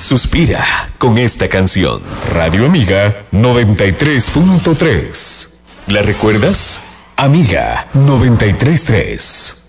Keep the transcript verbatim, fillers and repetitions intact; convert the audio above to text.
suspira con esta canción. Radio Amiga noventa y tres punto tres. ¿La recuerdas? Amiga noventa y tres punto tres.